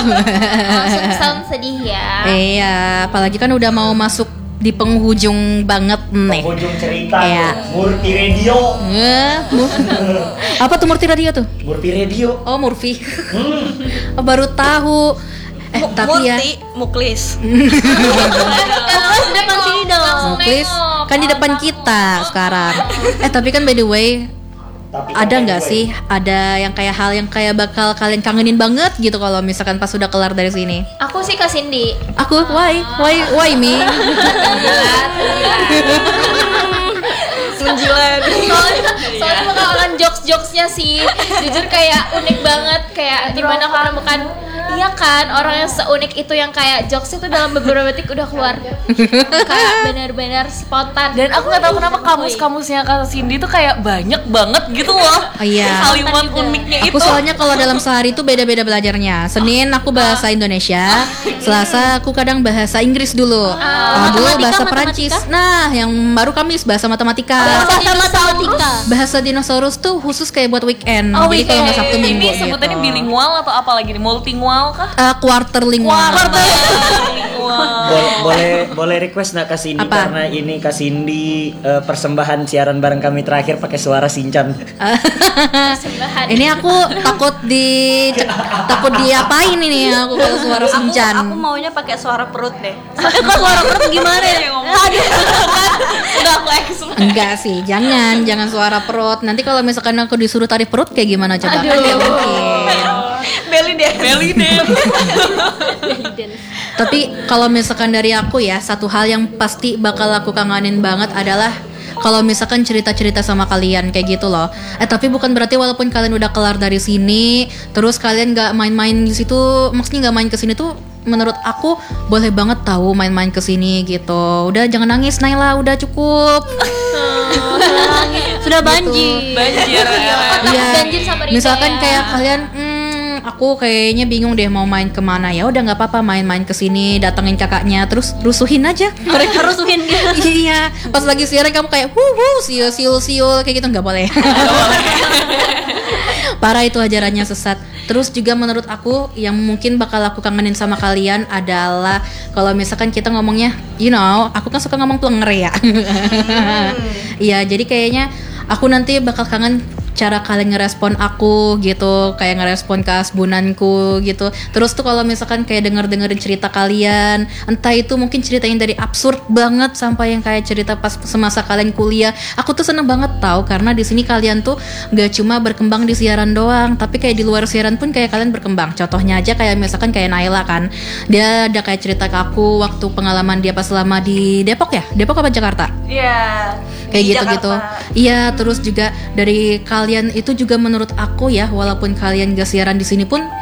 Langsung sound sedih ya. Iya, apalagi kan udah mau masuk di penghujung banget nih. Penghujung cerita Iya. Murphy Radio. Apa tuh Murphy Radio tuh? Murphy Radio. Oh, Murphy. Oh, baru tahu. Tapi ya Murti, Muklis. Terus depan sini dong. Muklis kan di depan kita sekarang. Tapi kan by the way, Tapi ada nggak sih ada yang kayak hal yang kayak bakal kalian kangenin banget gitu kalau misalkan pas sudah kelar dari sini? Aku sih ke Cindy. Aku why me? Menjilat. Soalnya bakalan jokes-jokesnya sih jujur kayak unik banget, kayak dimana aku menemukan iya kan orang yang seunik itu yang kayak jokes itu dalam beberapa detik udah keluar kayak benar-benar spontan. Dan aku nggak tahu kenapa kamus-kamusnya kata Cindy tuh kayak banyak banget gitu loh. Oh, iya. Kalimat uniknya itu. Aku soalnya kalau dalam sehari itu beda-beda belajarnya. Senin aku bahasa Indonesia, Selasa aku kadang bahasa Inggris dulu. Rabu bahasa Perancis. Nah, yang baru Kamis bahasa matematika. Bahasa dinosaurus tuh khusus kayak buat weekend. Oh, Jadi kalau nggak Sabtu Ini Minggu gitu. sebutannya bilingual atau apa lagi nih? Multilingual kah? Quarterlingual. Boleh request nggak Kak Cindy? Apa? Karena ini Kak Cindy persembahan siaran bareng kami terakhir pakai suara Sinchan. Persembahan. Ini aku takut diapain ini aku kalau suara Sinchan. Aku maunya pakai suara perut deh. Tapi kalau suara perut gimana ya ngomong? Udah aku expert. Enggak sih, jangan suara perut. Nanti kalau misalkan aku disuruh tarik perut kayak gimana coba? Kan nggak mungkin. Belly dance. Tapi kalau misalkan dari aku ya, satu hal yang pasti bakal aku kangenin banget adalah kalau misalkan cerita-cerita sama kalian kayak gitu loh. Tapi bukan berarti walaupun kalian udah kelar dari sini, terus kalian nggak main-main di situ, maksudnya nggak main ke sini tuh. Menurut aku boleh banget tahu main-main ke sini gitu. Udah jangan nangis Naila, udah cukup. Sudah banjir. Banjir. Iya. Banjir sama Rida Misalkan ya. kayak kalian aku kayaknya bingung deh mau main kemana, ya udah nggak apa-apa main-main ke sini, datengin kakaknya terus rusuhin aja. Mereka rusuhin gitu. Iya, pas lagi siaran kamu kayak siul kayak gitu nggak boleh. Parah itu ajarannya sesat. Terus juga menurut aku yang mungkin bakal aku kangenin sama kalian adalah kalau misalkan kita ngomongnya, aku kan suka ngomong plenger ya. Iya, jadi kayaknya aku nanti bakal kangen cara kalian ngerespon aku gitu, kayak ngerespon ke asbunanku gitu. Terus tuh kalau misalkan kayak dengerin cerita kalian, entah itu mungkin cerita yang dari absurd banget sampai yang kayak cerita pas semasa kalian kuliah, aku tuh seneng banget tahu karena di sini kalian tuh nggak cuma berkembang di siaran doang, tapi kayak di luar siaran pun kayak kalian berkembang. Contohnya aja kayak misalkan kayak Naila kan, dia ada kayak cerita ke aku waktu pengalaman dia pas selama di Depok ya, Depok apa Jakarta? Iya. Kayak gitu-gitu. Iya, terus juga dari kalian itu juga menurut aku ya, walaupun kalian gak siaran di sini pun